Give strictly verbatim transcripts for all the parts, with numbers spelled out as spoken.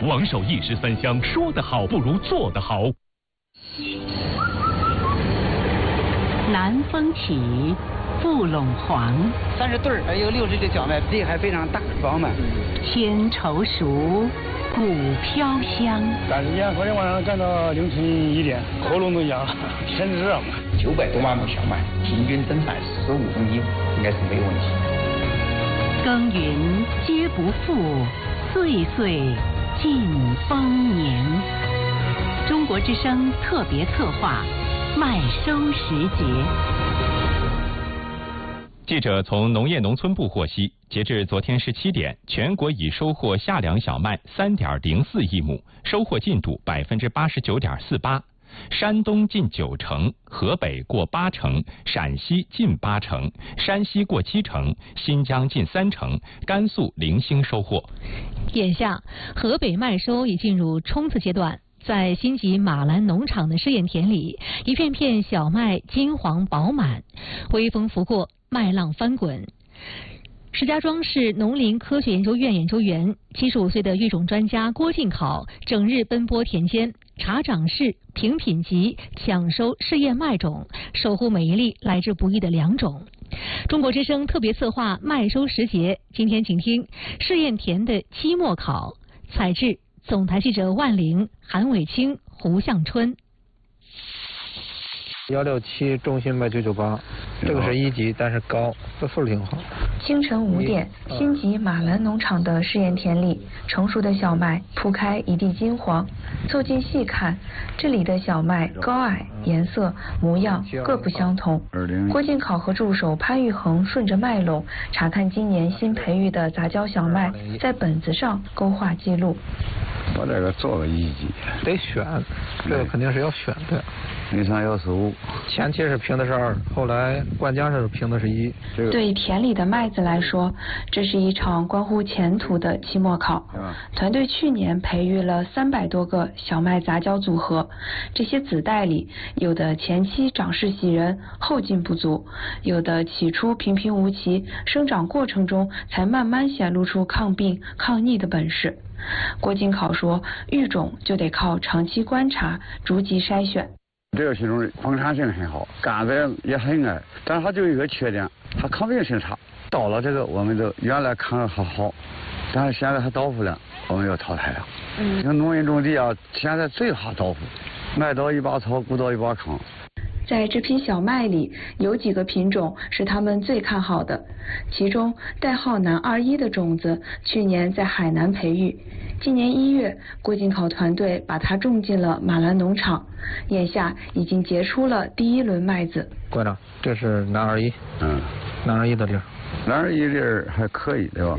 王守一时三香，说得好不如做得好。 南风起，布陇黄。 三十对儿，有六十个小麦，地还非常大，饱满。 天稠熟，谷飘香。 赶时间，昨天晚上干到凌晨一点，喉咙都哑了，天热嘛。 九百多万亩小麦，平均增产十五公斤，应该是没有问题。 耕耘皆不负，岁岁尽丰年。中国之声特别策划，麦收时节。 记者从农业农村部获悉，截至昨天十七点，全国已收获夏粮小麦三点零四亿亩，收获进度百分之八十九点四八。山东近九成，河北过八成，陕西近八成，山西过七成，新疆近三成，甘肃零星收获。 眼下，河北麦收已进入冲刺阶段。在新集马兰农场的试验田里，一片片小麦金黄饱满，微风拂过，麦浪翻滚。石家庄市农林科学研究院研究员、七十五岁的育种专家郭进考，整日奔波田间，查长势、评品级，抢收试验麦种，守护每一粒来之不易的良种。中国之声特别策划麦收时节，今天请听试验田的期末考。采制总台记者万玲、韩伟清、胡向春。 幺六七中心麦九九八，这个是一级，但是高，这数挺好。 清晨五点，新集马兰农场的试验田里，成熟的小麦铺开一地金黄。凑近细看，这里的小麦高矮、颜色、模样各不相同。郭进考和助手潘玉恒顺着麦垄查看今年新培育的杂交小麦，在本子上勾画记录。 我这个做个一级， 得选，这个肯定是要选的。 以上要是五， 前期是评的是二，后来灌浆是评的是一。这个对田里的麦子来说，这是一场关乎前途的期末考。团队去年培育了三百多个小麦杂交组合，这些子代里，有的前期长势喜人，后劲不足；有的起初平平无奇，生长过程中才慢慢显露出抗病、抗逆的本事。郭进考说，育种就得靠长期观察，逐级筛选。 这个品种丰产性很好，杆子也很矮，但是它就有一个缺点，它抗病性差。到了这个，我们都原来看着还好，但是现在它倒伏了，我们要淘汰了。嗯，像农民种地啊，现在最怕倒伏，麦倒一把草，谷倒一把糠。 在这批小麦里，有几个品种是他们最看好的，其中代号南二一的种子，去年在海南培育，今年一月，郭进考团队把它种进了马兰农场，眼下已经结出了第一轮麦子。 馆长，这是南二一，嗯，南二一的粒儿， 南二一粒儿还可以，对吧？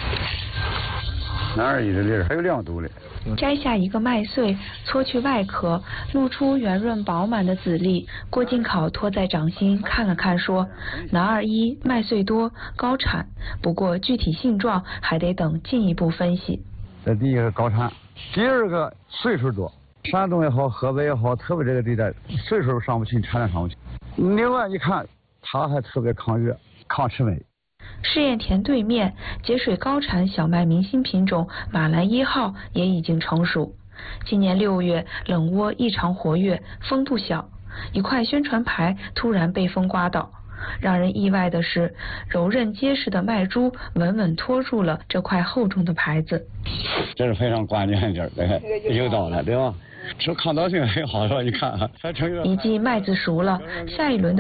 南二一的粒儿还有亮度嘞。 摘下一个麦穗，搓去外壳，露出圆润饱满的籽粒。郭进考托在掌心看了看，说：“南二一麦穗多，高产，不过具体性状还得等进一步分析。” 这第一个高产，第二个岁数多，山东也好，河北也好，特别这个地带岁数上不去，产量上不去。另外一看，它还特别抗热、抗吃霉。 试验田对面，节水高产小麦明星品种马兰一号也已经成熟。今年六月，冷窝异常活跃，风度小，一块宣传牌突然被风刮倒。让人意外的是，柔韧结实的麦株稳稳托住了这块厚重的牌子。 这是非常关键的地儿，有道了，对吧？说抗倒性很好了，你看，还成。 一季麦子熟了，下一轮的